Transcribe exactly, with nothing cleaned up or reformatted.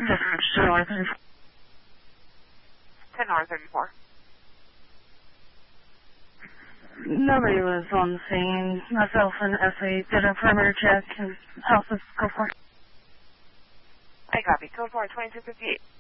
ten R thirty-four. ten R thirty-four. Nobody was on the scene. Myself and S A did a perimeter check and houses go for it. I copy. Code four, twenty-two fifty-eight.